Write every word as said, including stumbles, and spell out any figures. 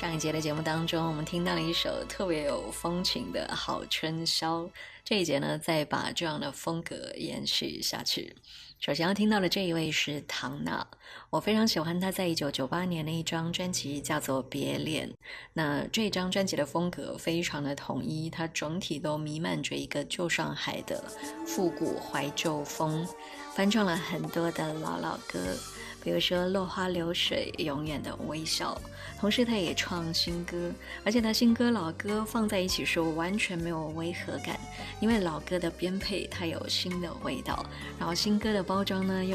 上一节的节目当中，我们听到了一首特别有风情的好春宵，这一节呢再把这样的风格延续下去。首先要听到的这一位是唐娜，我非常喜欢她在一九九八年的一张专辑叫做《别恋》。那这张专辑的风格非常的统一，它整体都弥漫着一个旧上海的复古怀旧风，翻唱了很多的老老歌，比如说落花流水，永远的微笑。同时他也创新歌，而且他新歌老歌放在一起说完全没有违和感，因为老歌的编配它有新的味道，然后新歌的包装呢又